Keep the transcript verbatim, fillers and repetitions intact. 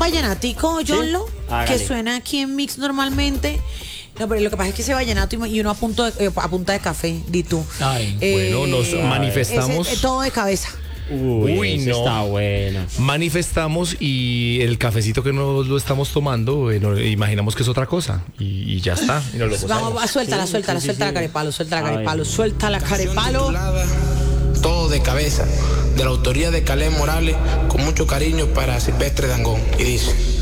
vallenatico, Jonlo, Hágale. que suena aquí en Mix normalmente. No, pero lo que pasa es que ese vallenato y y uno a, punto de- eh, a punta de café, di tú. Ay, Eh, bueno, nos ese- manifestamos. eh, todo de cabeza. Uy, Uy, ese no. está bueno. Manifestamos y el cafecito que nos lo estamos tomando, eh, no- imaginamos que es otra cosa y, y ya está. Y nos lo gozamos. Vamos, va, suéltala, Sí, suéltala, sí, suelta sí. la carepalo, suelta la Ay. carepalo, suelta la carepalo. Titulada Todo de cabeza, de la autoría de Caleb Morales, con mucho cariño para Silvestre Dangond. Y dice...